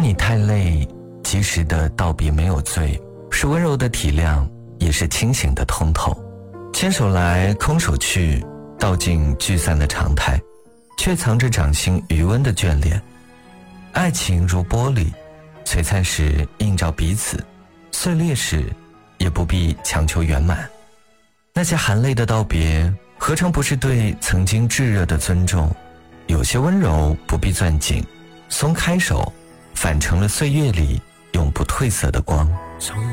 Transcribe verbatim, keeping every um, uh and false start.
你太累，及时的道别没有罪，是温柔的体谅，也是清醒的通透。牵手来，空手去，道尽聚散的常态，却藏着掌心余温的眷恋。爱情如玻璃，璀璨时映照彼此，碎裂时也不必强求圆满。那些含泪的道别，何尝不是对曾经炙热的尊重？有些温柔不必攥紧，松开手，反成了岁月里永不褪色的光。